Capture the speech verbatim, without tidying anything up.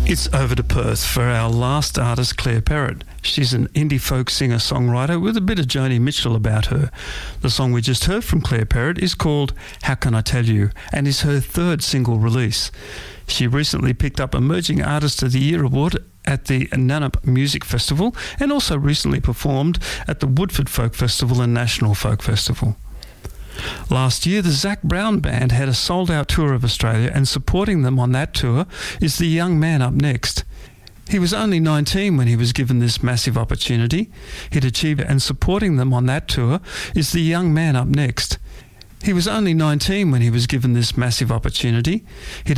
It's over to Perth for our last artist, Claire Perrott. She's an indie folk singer-songwriter with a bit of Joni Mitchell about her. The song we just heard from Claire Perrott is called How Can I Tell You and is her third single release. She recently picked up Emerging Artist of the Year award at the Nannup Music Festival and also recently performed at the Woodford Folk Festival and National Folk Festival. Last year, the Zac Brown Band had a sold-out tour of Australia, and supporting them on that tour is the young man up next. He was only nineteen when he was given this massive opportunity. He'd achieved it, and supporting them on that tour is the young man up next. He was only nineteen when he was given this massive opportunity. He'd